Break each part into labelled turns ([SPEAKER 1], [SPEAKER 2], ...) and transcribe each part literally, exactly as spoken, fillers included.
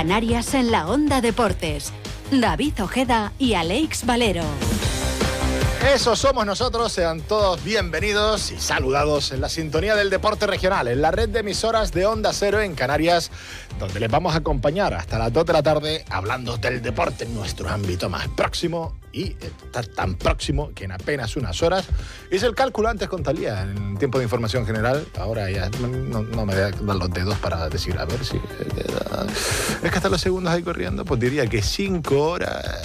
[SPEAKER 1] Canarias en la Onda Deportes. David Ojeda y Alex Valero.
[SPEAKER 2] Eso somos nosotros, sean todos bienvenidos y saludados en la sintonía del deporte regional, en la red de emisoras de Onda Cero en Canarias, donde les vamos a acompañar hasta las dos de la tarde hablando del deporte en nuestro ámbito más próximo y está tan próximo que en apenas unas horas hice el cálculo antes con Talía en tiempo de información general. Ahora ya no, no me voy a dar los dedos para decir a ver si es que hasta los segundos ahí corriendo, pues diría que cinco horas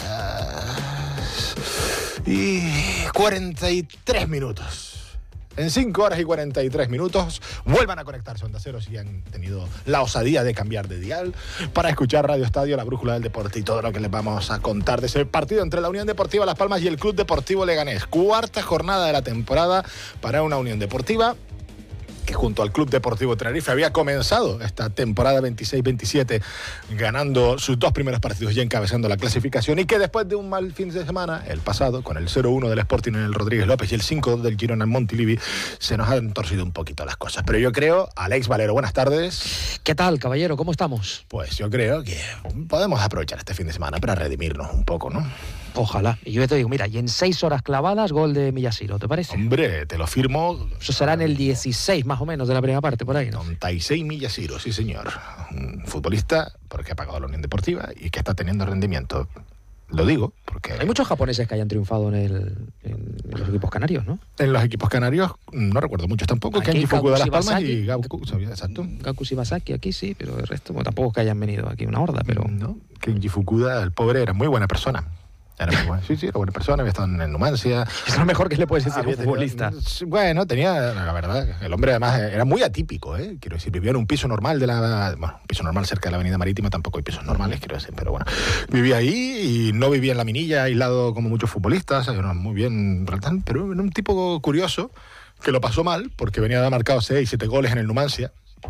[SPEAKER 2] y cuarenta y tres minutos. En cinco horas y cuarenta y tres minutos vuelvan a conectarse a Onda Cero si han tenido la osadía de cambiar de dial para escuchar Radio Estadio, la brújula del deporte y todo lo que les vamos a contar de ese partido entre la Unión Deportiva Las Palmas y el Club Deportivo Leganés. Cuarta jornada de la temporada para una Unión Deportiva que junto al Club Deportivo Tenerife había comenzado esta temporada veintiséis veintisiete ganando sus dos primeros partidos y encabezando la clasificación, y que después de un mal fin de semana, el pasado, con el cero uno del Sporting en el Rodríguez López y el cinco dos del Girona en Montilivi, se nos han torcido un poquito las cosas. Pero yo creo, Alex Valero, buenas tardes.
[SPEAKER 3] ¿Qué tal, caballero? ¿Cómo estamos?
[SPEAKER 2] Pues yo creo que podemos aprovechar este fin de semana para redimirnos un poco, ¿no?
[SPEAKER 3] Ojalá. Y yo te digo, mira, y en seis horas clavadas, gol de Millasiro, ¿te parece?
[SPEAKER 2] Hombre, te lo firmo.
[SPEAKER 3] Eso será en el dieciséis más o menos de la primera parte, por ahí, ¿no?
[SPEAKER 2] noventa y seis Millasiro, sí señor. Un futbolista porque ha pagado la Unión Deportiva y que está teniendo rendimiento. Lo digo porque...
[SPEAKER 3] Hay muchos japoneses que hayan triunfado en, el, en los equipos canarios, ¿no?
[SPEAKER 2] En los equipos canarios no recuerdo muchos tampoco.
[SPEAKER 3] Aquí,
[SPEAKER 2] Kenji Fukuda de Las Palmas
[SPEAKER 3] Shibasaki,
[SPEAKER 2] y Gaku, exacto.
[SPEAKER 3] Gaku Shibasaki aquí sí, pero el resto, bueno, tampoco es que hayan venido aquí una horda, pero...
[SPEAKER 2] No, Kenji Fukuda, el pobre, era muy buena persona. Era muy buena. Sí, sí, era buena persona, había estado en Numancia.
[SPEAKER 3] Es lo mejor que le puedes decir a un
[SPEAKER 2] tenido,
[SPEAKER 3] futbolista.
[SPEAKER 2] Bueno, tenía, la verdad, el hombre además era muy atípico, ¿eh? Quiero decir, vivía en un piso normal de la... Bueno, un piso normal cerca de la Avenida Marítima, tampoco hay pisos normales, quiero decir, pero bueno. Vivía ahí y no vivía en la Minilla, aislado como muchos futbolistas, era muy bien, pero era un tipo curioso que lo pasó mal, porque venía de haber marcado seis, siete goles en el Numancia.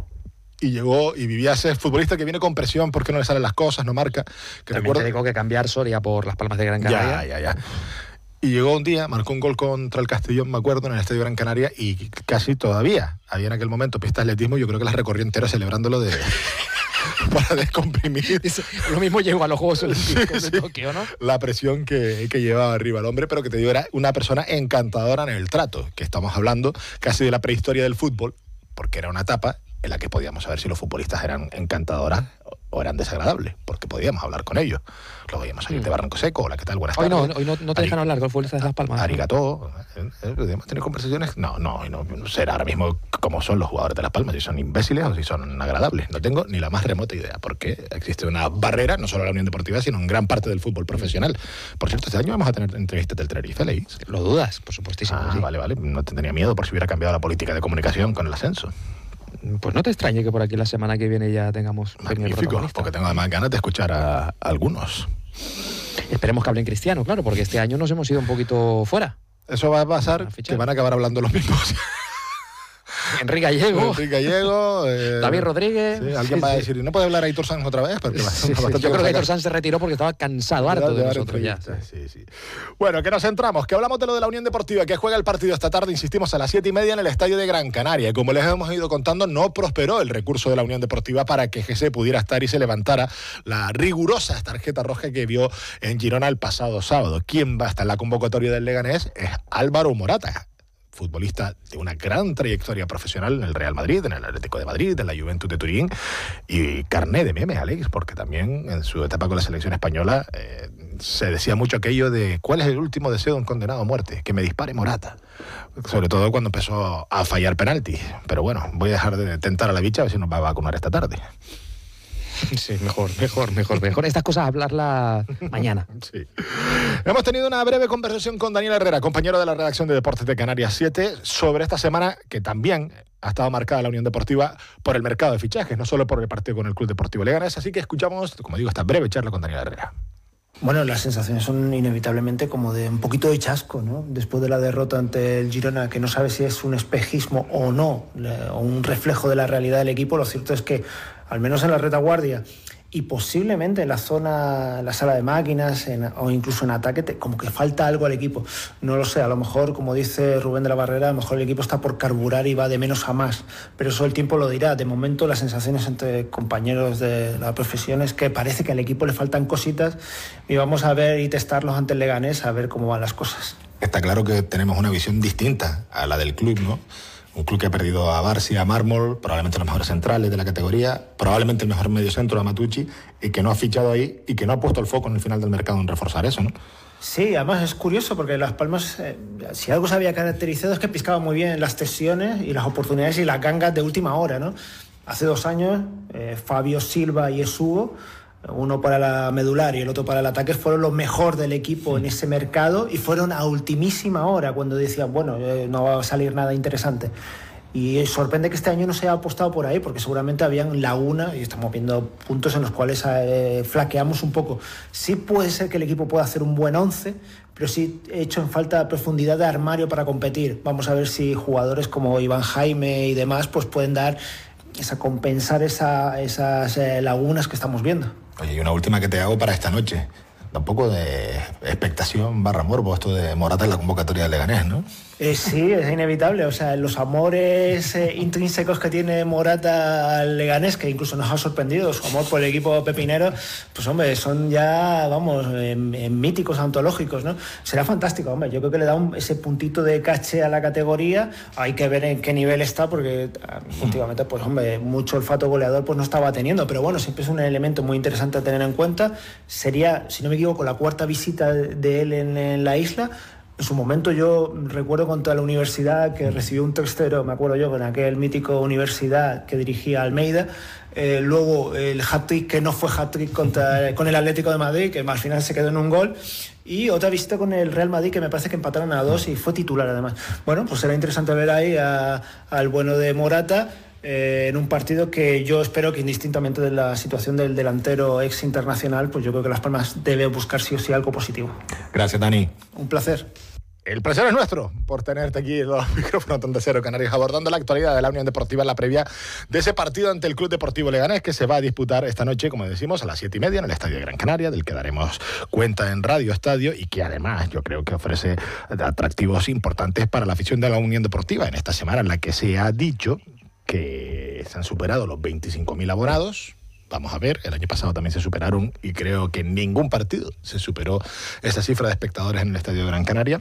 [SPEAKER 2] Y llegó y vivía ese futbolista que viene con presión porque no le salen las cosas, no marca. Que
[SPEAKER 3] También
[SPEAKER 2] recuerdo...
[SPEAKER 3] te digo que cambiar Soria por Las Palmas de Gran Canaria.
[SPEAKER 2] Ya, ya, ya. Y llegó un día, marcó un gol contra el Castellón, me acuerdo, en el Estadio Gran Canaria, y casi todavía había en aquel momento pista de atletismo, yo creo que las recorrió entera celebrándolo de... para descomprimir.
[SPEAKER 3] Lo mismo llegó a los Juegos Olímpicos
[SPEAKER 2] sí,
[SPEAKER 3] de
[SPEAKER 2] sí.
[SPEAKER 3] Tokio, ¿no?
[SPEAKER 2] La presión que, que llevaba arriba el hombre, pero que te digo, era una persona encantadora en el trato, que estamos hablando casi de la prehistoria del fútbol, porque era una etapa en la que podíamos saber si los futbolistas eran encantadoras o eran desagradables, porque podíamos hablar con ellos. Lo veíamos salir de Barranco Seco, hola, ¿qué tal? Buenas
[SPEAKER 3] Hoy
[SPEAKER 2] tardes.
[SPEAKER 3] no, hoy no, no te dejan hablar con futbolistas de Las Palmas.
[SPEAKER 2] Arigato. ¿Podemos tener conversaciones? No, no, no, no sé ahora mismo cómo son los jugadores de Las Palmas, si son imbéciles o si son agradables. No tengo ni la más remota idea, porque existe una barrera, no solo en la Unión Deportiva, sino en gran parte del fútbol profesional. Por cierto, este año vamos a tener entrevistas del Tenerife, ¿leís?
[SPEAKER 3] ¿Lo dudas? Por supuestísimo.
[SPEAKER 2] Ah,
[SPEAKER 3] sí.
[SPEAKER 2] vale, vale. No te tenía miedo por si hubiera cambiado la política de comunicación con el ascenso.
[SPEAKER 3] Pues no te extrañe que por aquí la semana que viene ya tengamos
[SPEAKER 2] magnífico, porque tengo además ganas de escuchar a, a algunos.
[SPEAKER 3] Esperemos que hablen cristiano, claro, porque este año nos hemos ido un poquito fuera.
[SPEAKER 2] Eso va a pasar, que van a acabar hablando los mismos.
[SPEAKER 3] Enrique Gallego.
[SPEAKER 2] Enrique Gallego. Eh,
[SPEAKER 3] David Rodríguez.
[SPEAKER 2] Sí, alguien
[SPEAKER 3] sí,
[SPEAKER 2] va a
[SPEAKER 3] sí.
[SPEAKER 2] decir, ¿no puede hablar Aitor Sanz otra vez? Porque
[SPEAKER 3] sí, sí, yo creo que Aitor Sanz se retiró porque estaba cansado, harto de nosotros ya.
[SPEAKER 2] Sí, sí. Bueno, que nos centramos, que hablamos de lo de la Unión Deportiva, que juega el partido esta tarde, insistimos, a las siete y media en el Estadio de Gran Canaria. Como les hemos ido contando, no prosperó el recurso de la Unión Deportiva para que G C pudiera estar y se levantara la rigurosa tarjeta roja que vio en Girona el pasado sábado. ¿Quién va a estar en la convocatoria del Leganés? Es Álvaro Morata, futbolista de una gran trayectoria profesional en el Real Madrid, en el Atlético de Madrid, en la Juventus de Turín, y carné de meme, Alex, porque también en su etapa con la selección española eh, se decía mucho aquello de ¿cuál es el último deseo de un condenado a muerte? Que me dispare Morata. Sobre todo cuando empezó a fallar penaltis. Pero bueno, voy a dejar de tentar a la bicha a ver si nos va a vacunar esta tarde.
[SPEAKER 3] Sí, mejor, mejor, mejor, mejor. Estas cosas hablarlas mañana.
[SPEAKER 2] Sí. Hemos tenido una breve conversación con Daniel Herrera, compañero de la redacción de Deportes de Canarias siete, sobre esta semana que también ha estado marcada la Unión Deportiva por el mercado de fichajes, no solo por el partido con el Club Deportivo Leganés. Así que escuchamos, como digo, esta breve charla con Daniel Herrera.
[SPEAKER 4] Bueno, las sensaciones son inevitablemente como de un poquito de chasco, ¿no? Después de la derrota ante el Girona, que no sabe si es un espejismo o no, o un reflejo de la realidad del equipo, lo cierto es que, al menos en la retaguardia y posiblemente en la zona, en la sala de máquinas en, o incluso en ataque, te, como que falta algo al equipo. No lo sé, a lo mejor, como dice Rubén de la Barrera, a lo mejor el equipo está por carburar y va de menos a más, pero eso el tiempo lo dirá. De momento las sensaciones entre compañeros de la profesión es que parece que al equipo le faltan cositas y vamos a ver y testarlos ante el Leganés a ver cómo van las cosas.
[SPEAKER 2] Está claro que tenemos una visión distinta a la del club, ¿no? Un club que ha perdido a Barsi, a Mármol, probablemente los mejores centrales de la categoría, probablemente el mejor mediocentro, a Matucci, y que no ha fichado ahí y que no ha puesto el foco en el final del mercado en reforzar eso, ¿no?
[SPEAKER 4] Sí, además es curioso porque Las Palmas, eh, si algo se había caracterizado es que piscaba muy bien las cesiones y las oportunidades y las gangas de última hora, ¿no? Hace dos años, eh, Fabio Silva y Esugo, uno para la medular y el otro para el ataque, fueron los mejor del equipo en ese mercado y fueron a ultimísima hora cuando decían, bueno, eh, no va a salir nada interesante. Y sorprende que este año no se haya apostado por ahí, porque seguramente habían lagunas y estamos viendo puntos en los cuales eh, flaqueamos un poco. Sí puede ser que el equipo pueda hacer un buen once, pero sí he hecho en falta profundidad de armario para competir. Vamos a ver si jugadores como Iván Jaime y demás pues pueden dar esa compensar esa, esas eh, lagunas que estamos viendo.
[SPEAKER 2] Oye, y una última que te hago para esta noche. Da un poco de expectación barra morbo esto de Morata en la convocatoria de Leganés, ¿no?
[SPEAKER 4] Eh, sí, es inevitable. O sea, los amores eh, intrínsecos que tiene Morata al Leganés, que incluso nos ha sorprendido, su amor por el equipo pepinero, pues hombre, son ya, vamos, eh, eh, míticos, antológicos, ¿no? Será fantástico, hombre. Yo creo que le da un, ese puntito de caché a la categoría. Hay que ver en qué nivel está, porque últimamente, pues hombre, mucho olfato goleador pues no estaba teniendo. Pero bueno, siempre es un elemento muy interesante a tener en cuenta. Sería, si no me equivoco, la cuarta visita de él en, en la isla. En su momento yo recuerdo contra la Universidad que recibió un tercero, me acuerdo yo, con aquel mítico Universidad que dirigía Almeida. Eh, luego el hat-trick que no fue hat-trick contra, con el Atlético de Madrid, que al final se quedó en un gol. Y otra visita con el Real Madrid que me parece que empataron a dos y fue titular además. Bueno, pues será interesante ver ahí a, al bueno de Morata eh, en un partido que yo espero que indistintamente de la situación del delantero ex internacional, pues yo creo que Las Palmas debe buscar sí o sí algo positivo.
[SPEAKER 2] Gracias, Dani.
[SPEAKER 4] Un placer.
[SPEAKER 2] El placer es nuestro por tenerte aquí en los micrófonos de Onda Cero Canarias, abordando la actualidad de la Unión Deportiva en la previa de ese partido ante el Club Deportivo Leganés que se va a disputar esta noche, como decimos, a las siete y media en el Estadio de Gran Canaria, del que daremos cuenta en Radio Estadio y que además yo creo que ofrece atractivos importantes para la afición de la Unión Deportiva en esta semana en la que se ha dicho que se han superado los veinticinco mil abonados. Vamos a ver, el año pasado también se superaron y creo que en ningún partido se superó esa cifra de espectadores en el Estadio de Gran Canaria.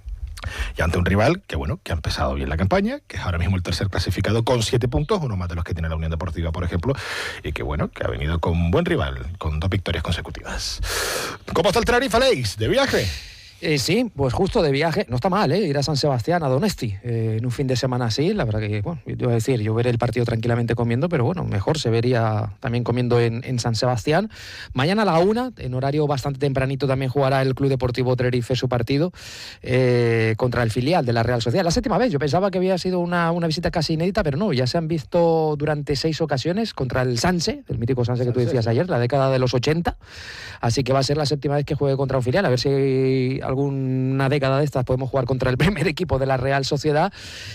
[SPEAKER 2] Y ante un rival que, bueno, que ha empezado bien la campaña, que es ahora mismo el tercer clasificado con siete puntos, uno más de los que tiene la Unión Deportiva, por ejemplo, y que, bueno, que ha venido con un buen rival, con dos victorias consecutivas. ¿Cómo está el Tenerife, Aleix? ¿De viaje?
[SPEAKER 3] Eh, sí, pues justo de viaje. No está mal, ¿eh? Ir a San Sebastián, a Donesti, eh, en un fin de semana así. La verdad que, bueno, yo iba a decir, yo veré el partido tranquilamente comiendo, pero bueno, mejor se vería también comiendo en, en San Sebastián. Mañana a la una, en horario bastante tempranito, también jugará el Club Deportivo Tenerife su partido eh, contra el filial de la Real Sociedad. La séptima vez, yo pensaba que había sido una, una visita casi inédita, pero no, ya se han visto durante seis ocasiones contra el Sanse, el mítico Sanse que tú decías ayer, la década de los ochenta. Así que va a ser la séptima vez que juegue contra un filial, a ver si alguna década de estas podemos jugar contra el primer equipo de la Real Sociedad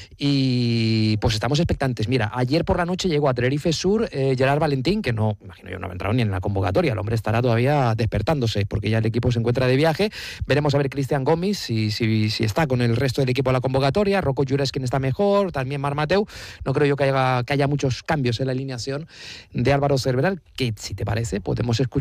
[SPEAKER 3] y pues estamos expectantes. Mira, ayer por la noche llegó a Tenerife Sur eh, Gerard Valentín, que no, imagino yo no ha entrado ni en la convocatoria, el hombre estará todavía despertándose porque ya el equipo se encuentra de viaje. Veremos a ver Cristian Gómez si, si, si está con el resto del equipo a la convocatoria, Rocco Jures quien está mejor, también Marc Mateu. No creo yo que haya, que haya muchos cambios en la alineación de Álvaro Cerveral, que si te parece podemos escuchar